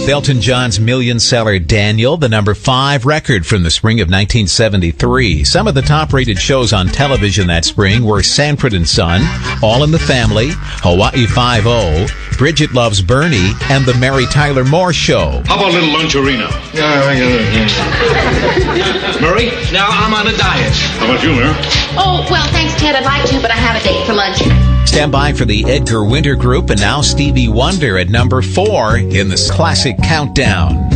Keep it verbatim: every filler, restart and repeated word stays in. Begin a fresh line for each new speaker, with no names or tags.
Elton John's million seller Daniel, the number five record from the spring of nineteen seventy-three. Some of the top-rated shows on television that spring were Sanford and Son, All in the Family, Hawaii Five-O, Bridget Loves Bernie, and The Mary Tyler Moore Show.
How about a little Luncherino? Murray?
Now, I'm on a diet.
How about you, Mary?
Oh, well, thanks, Ted. I'd like to, but I have a date for lunch.
Stand by for the Edgar Winter Group, and now Stevie Wonder at number four in the classic countdown.